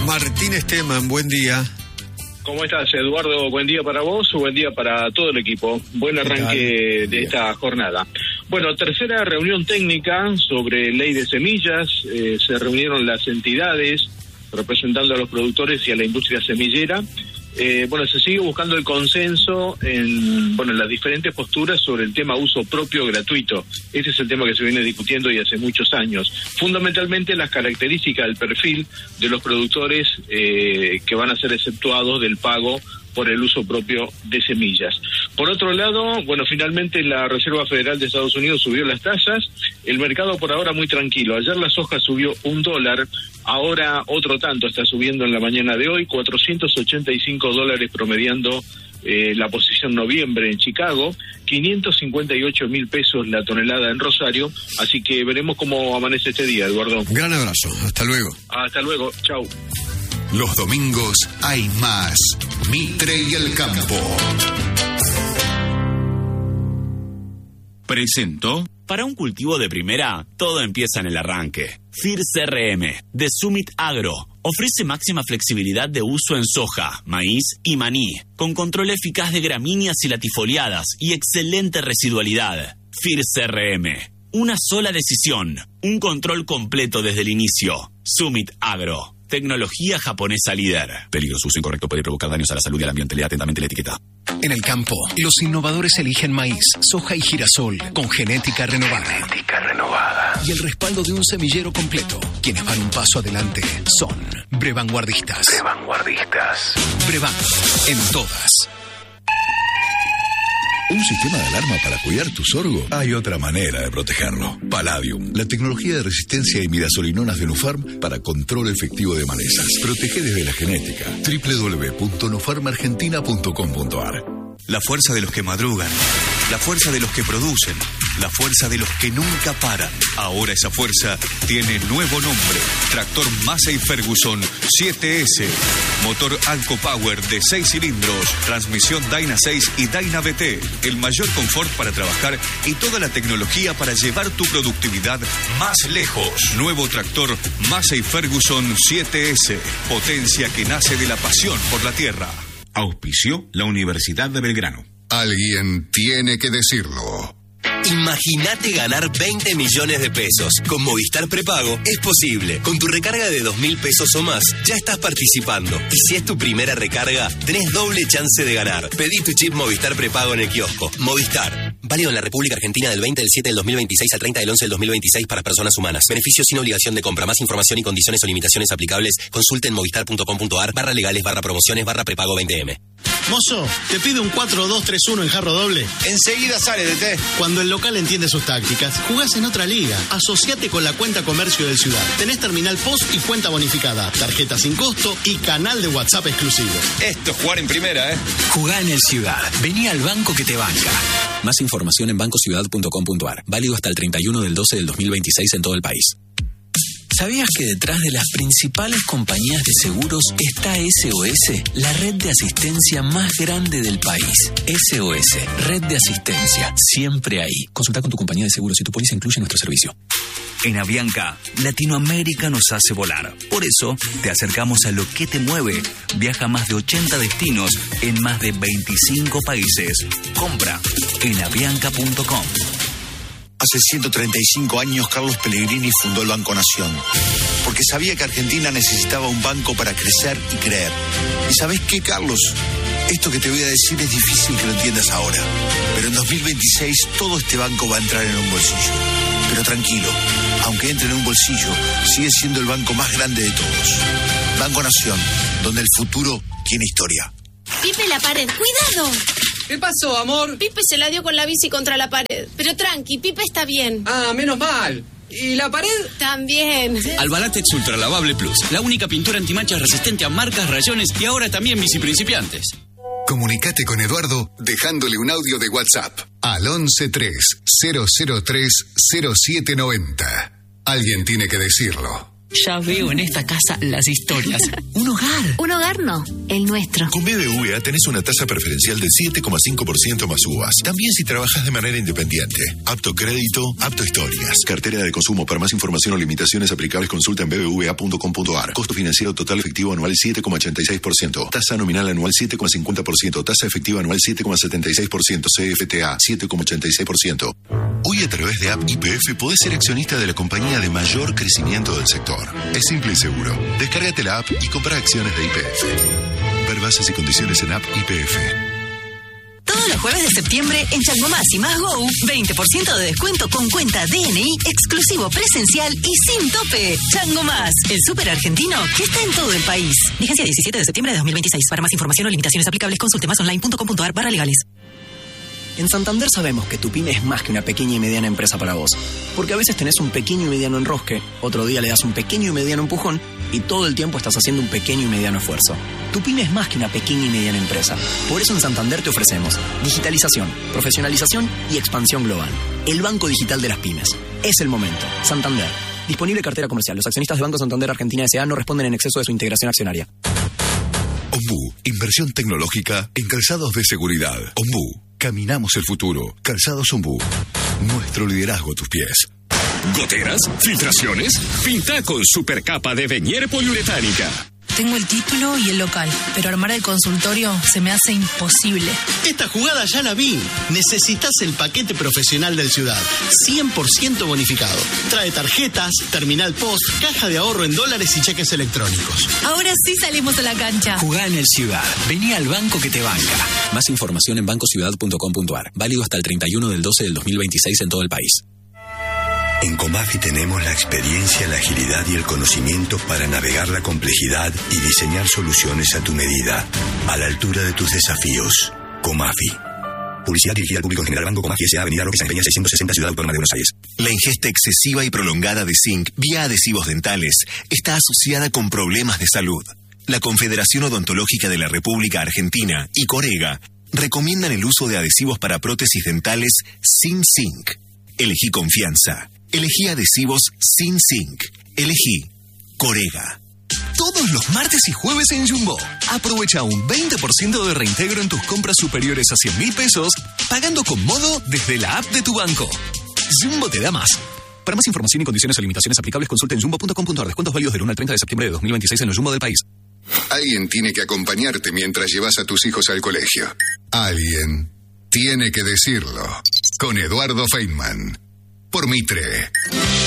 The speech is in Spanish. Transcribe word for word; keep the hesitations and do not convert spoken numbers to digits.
Martín Esteman, buen día. ¿Cómo estás, Eduardo? Buen día para vos, buen día para todo el equipo. Buen arranque de esta jornada. Bueno, tercera reunión técnica sobre ley de semillas. Eh, se reunieron las entidades representando a los productores y a la industria semillera. Eh, bueno, se sigue buscando el consenso en, bueno, en las diferentes posturas sobre el tema uso propio gratuito. Ese es el tema que se viene discutiendo y hace muchos años. Fundamentalmente las características del perfil de los productores eh, que van a ser exceptuados del pago por el uso propio de semillas. Por otro lado, bueno, finalmente la Reserva Federal de Estados Unidos subió las tasas. El mercado por ahora muy tranquilo. Ayer la soja subió un dólar, ahora otro tanto está subiendo en la mañana de hoy, cuatrocientos ochenta y cinco dólares promediando eh, la posición noviembre en Chicago, quinientos cincuenta y ocho mil pesos la tonelada en Rosario. Así que veremos cómo amanece este día, Eduardo. Un gran abrazo, hasta luego. Hasta luego, chau. Los domingos hay más Mitre y el Campo. Presentó. Para un cultivo de primera, todo empieza en el arranque. F I R C R M, de Summit Agro, ofrece máxima flexibilidad de uso en soja, maíz y maní, con control eficaz de gramíneas y latifoliadas y excelente residualidad. F I R C R M, una sola decisión, un control completo desde el inicio. Summit Agro, tecnología japonesa líder. Peligro, uso incorrecto puede provocar daños a la salud y al ambiente. Lea atentamente la etiqueta. En el campo, los innovadores eligen maíz, soja y girasol con genética renovada. Genética renovada. Y el respaldo de un semillero completo. Quienes van un paso adelante son Brevanguardistas. Brevanguardistas. Brevan, en todas. ¿Un sistema de alarma para cuidar tu sorgo? Hay otra manera de protegerlo. Palladium, la tecnología de resistencia a imidazolinonas de Nufarm para control efectivo de malezas. Protege desde la genética. doble u doble u doble u punto nufarm argentina punto com punto a r. La fuerza de los que madrugan, la fuerza de los que producen, la fuerza de los que nunca paran. Ahora esa fuerza tiene nuevo nombre. Tractor Massey Ferguson siete ese. Motor Alco Power de seis cilindros. Transmisión Dyna seis y Dyna B T. El mayor confort para trabajar y toda la tecnología para llevar tu productividad más lejos. Nuevo tractor Massey Ferguson siete ese. Potencia que nace de la pasión por la tierra. Auspició la Universidad de Belgrano. Alguien tiene que decirlo. Imagínate ganar veinte millones de pesos. Con Movistar Prepago es posible. Con tu recarga de dos mil pesos o más, ya estás participando. Y si es tu primera recarga, tenés doble chance de ganar. Pedí tu chip Movistar Prepago en el kiosco. Movistar. Válido en la República Argentina del veinte del siete del dos mil veintiséis al treinta del once del dos mil veintiséis para personas humanas. Beneficios sin obligación de compra. Más información y condiciones o limitaciones aplicables. Consulte en movistar punto com punto a r barra legales barra promociones barra prepago veinte eme. Mozo, te pido un cuatro dos tres uno en jarro doble. Enseguida sale, D T. Cuando el local entiende sus tácticas, jugás en otra liga. Asociate con la cuenta comercio del Ciudad. Tenés terminal post y cuenta bonificada, tarjeta sin costo y canal de WhatsApp exclusivo. Esto es jugar en primera, ¿eh? Jugá en el Ciudad. Vení al banco que te banca. Más información en banco ciudad punto com punto a r. Válido hasta el treinta y uno del doce del dos mil veintiséis en todo el país. ¿Sabías que detrás de las principales compañías de seguros está S O S, la red de asistencia más grande del país? S O S, red de asistencia, siempre ahí. Consulta con tu compañía de seguros si tu póliza incluye nuestro servicio. En Avianca, Latinoamérica nos hace volar. Por eso, te acercamos a lo que te mueve. Viaja a más de ochenta destinos en más de veinticinco países. Compra en avianca punto com. Hace ciento treinta y cinco años, Carlos Pellegrini fundó el Banco Nación, porque sabía que Argentina necesitaba un banco para crecer y creer. ¿Y sabés qué, Carlos? Esto que te voy a decir es difícil que lo entiendas ahora, pero en dos mil veintiséis todo este banco va a entrar en un bolsillo. Pero tranquilo, aunque entre en un bolsillo, sigue siendo el banco más grande de todos. Banco Nación, donde el futuro tiene historia. Pipe, la pared, ¡cuidado! ¿Qué pasó, amor? Pipe se la dio con la bici contra la pared. Pero tranqui, Pipe está bien. Ah, menos mal. ¿Y la pared? También. Albalatex Ultra Lavable Plus, la única pintura antimanchas resistente a marcas, rayones y ahora también bici principiantes. Comunicate con Eduardo dejándole un audio de WhatsApp al once tres cero cero tres cero siete noventa. Alguien tiene que decirlo. Ya veo en esta casa las historias. Un hogar. Un hogar no, el nuestro. Con B B V A tenés una tasa preferencial del siete coma cinco por ciento más U V A S. También si trabajas de manera independiente. Apto crédito, apto historias. Cartera de consumo. Para más información o limitaciones aplicables, consulta en b b v a punto com punto a r. Costo financiero total efectivo anual siete coma ochenta y seis por ciento. Tasa nominal anual siete coma cincuenta por ciento. Tasa efectiva anual siete coma setenta y seis por ciento. C F T A siete coma ochenta y seis por ciento. Hoy a través de App Y P F podés ser accionista de la compañía de mayor crecimiento del sector. Es simple y seguro. Descárgate la app y compra acciones de Y P F. Ver bases y condiciones en App Y P F. Todos los jueves de septiembre en Chango Más y Más Go, veinte por ciento de descuento con cuenta D N I, exclusivo presencial y sin tope. Chango Más, el súper argentino que está en todo el país. Vigencia diecisiete de septiembre de dos mil veintiséis. Para más información o limitaciones aplicables, consulte más online punto com punto a r barra legales. En Santander sabemos que tu pyme es más que una pequeña y mediana empresa para vos. Porque a veces tenés un pequeño y mediano enrosque, otro día le das un pequeño y mediano empujón y todo el tiempo estás haciendo un pequeño y mediano esfuerzo. Tu pyme es más que una pequeña y mediana empresa. Por eso en Santander te ofrecemos digitalización, profesionalización y expansión global. El banco digital de las pymes. Es el momento. Santander. Disponible cartera comercial. Los accionistas de Banco Santander Argentina S A no responden en exceso de su integración accionaria. Ombú, inversión tecnológica en calzados de seguridad. Ombú, caminamos el futuro. Calzados Ombú, nuestro liderazgo a tus pies. ¿Goteras? ¿Filtraciones? Pinta con supercapa de Venier poliuretánica. Tengo el título y el local, pero armar el consultorio se me hace imposible. Esta jugada ya la vi. Necesitas el paquete profesional del Ciudad. cien por ciento bonificado. Trae tarjetas, terminal post, caja de ahorro en dólares y cheques electrónicos. Ahora sí salimos a la cancha. Jugá en el Ciudad. Vení al banco que te banca. Más información en banco ciudad punto com punto a r. Válido hasta el treinta y uno del doce del dos mil veintiséis en todo el país. En Comafi tenemos la experiencia, la agilidad y el conocimiento para navegar la complejidad y diseñar soluciones a tu medida, a la altura de tus desafíos. Comafi. Publicidad dirigida al público en general. Banco Comafi S A. Avenida Roque San Peña seiscientos sesenta, Ciudad Autónoma de Buenos Aires. La ingesta excesiva y prolongada de zinc vía adhesivos dentales está asociada con problemas de salud. La Confederación Odontológica de la República Argentina y Corega recomiendan el uso de adhesivos para prótesis dentales sin zinc. Elegí confianza. Elegí adhesivos sin zinc. Elegí Corega. Todos los martes y jueves en Jumbo. Aprovecha un veinte por ciento de reintegro en tus compras superiores a cien mil pesos, pagando con Modo desde la app de tu banco. Jumbo te da más. Para más información y condiciones o limitaciones aplicables, consulta en jumbo punto com punto a r. Descuentos válidos del uno al treinta de septiembre de dos mil veintiséis en los Jumbo del país. Alguien tiene que acompañarte mientras llevas a tus hijos al colegio. Alguien tiene que decirlo. Con Eduardo Feynman. Por Mitre.